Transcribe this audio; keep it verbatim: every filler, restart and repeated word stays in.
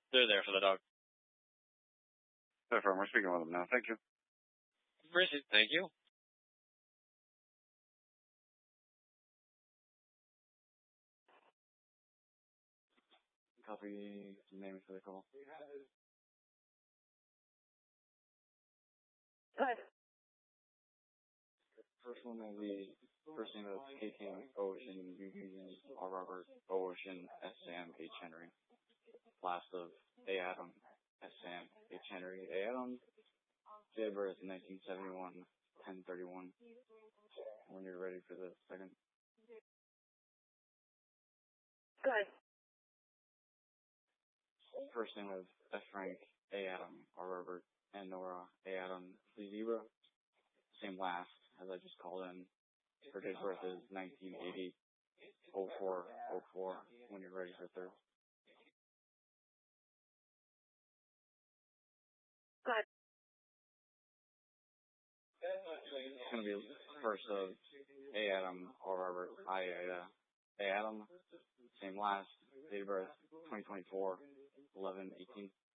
They're there for the dog. Therefore, we're speaking with them now. Thank you. Appreciate it. Thank you. Copy the name for the call. Good. First one will be first name of K T M Ocean, U Union, R Robert, Ocean, S Sam, H Henry. Last of A Adam, S Sam, H Henry, A Adam. Date of birth nineteen seventy-one, ten thirty-one. When you're ready for the second. Good. First name of F Frank, A Adam, R Robert, N Nora, A Adam, C Zebra. Same last as I just called in. Her date of birth is nineteen eighty, oh four oh four. When you're ready for third. Good. It's going to be first of A Adam, R Robert, I Ada. A Adam, same last, date of birth twenty twenty-four, eleven eighteen.